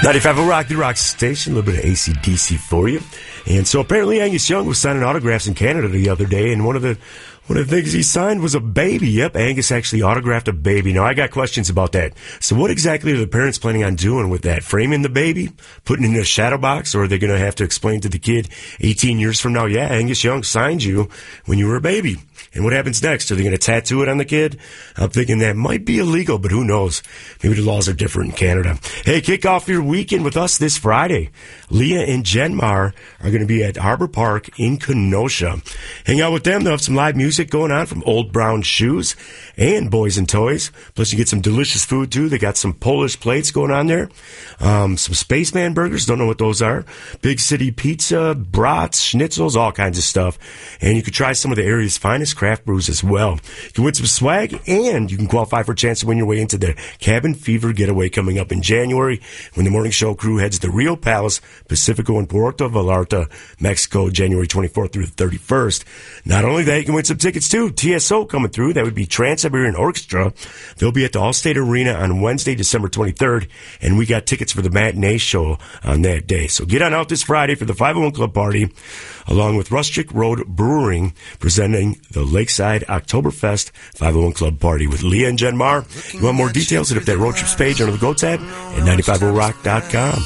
95 Rock, the Rock Station, a little bit of AC/DC for you. And so apparently Angus Young was signing autographs in Canada the other day, and one of the things he signed was a baby. Yep, Angus actually autographed a baby. Now, I got questions about that. So what exactly are the parents planning on doing with that? Framing the baby? Putting it in a shadow box? Or are they going to have to explain to the kid 18 years from now, yeah, Angus Young signed you when you were a baby? And what happens next? Are they going to tattoo it on the kid? I'm thinking that might be illegal, but who knows? Maybe the laws are different in Canada. Hey, kick off your weekend with us this Friday. Leah and Jenmar are going to be at Harbor Park in Kenosha. Hang out with them. They'll have some live music going on from Old Brown Shoes and Boys and Toys. Plus, you get some delicious food, too. They got some Polish plates going on there. Some Spaceman burgers. Don't know what those are. Big City Pizza, brats, schnitzels, all kinds of stuff. And you can try some of the area's finest craft brews as well. You can win some swag, and you can qualify for a chance to win your way into the Cabin Fever getaway coming up in January when the morning show crew heads to Rio Palace, Pacifico in Puerto Vallarta, Mexico, January 24th through the 31st. Not only that, you can win some tickets too. TSO coming through. That would be Trans-Siberian Orchestra. They'll be at the Allstate Arena on Wednesday, December 23rd, and we got tickets for the matinee show on that day. So get on out this Friday for the 501 Club Party, along with Rustick Road Brewing, presenting the Lakeside Oktoberfest 501 Club Party with Leah and Jenmar. You want more details? Hit up that road trips page under the Go tab at 950rock.com.